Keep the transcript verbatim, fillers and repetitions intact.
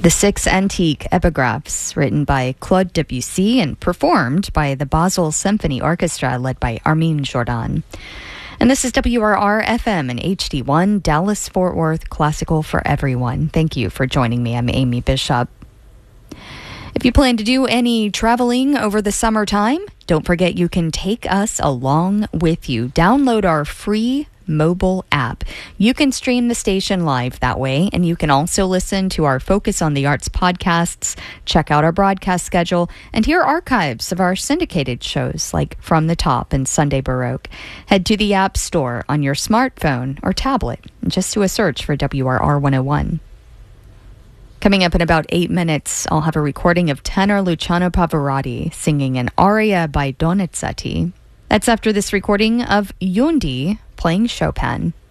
The six antique epigraphs, written by Claude Debussy and performed by the Basel Symphony Orchestra, led by Armin Jordan. And this is W R R F M and H D one, Dallas-Fort Worth, classical for everyone. Thank you for joining me. I'm Amy Bishop. If you plan to do any traveling over the summertime, don't forget you can take us along with you. Download our free mobile app. You can stream the station live that way, and you can also listen to our Focus on the Arts podcasts, check out our broadcast schedule, and hear archives of our syndicated shows like From the Top and Sunday Baroque. Head to the App Store on your smartphone or tablet and just do a search for W R R one oh one. Coming up in about eight minutes, I'll have a recording of tenor Luciano Pavarotti singing an aria by Donizetti. That's after this recording of Yundi playing Chopin.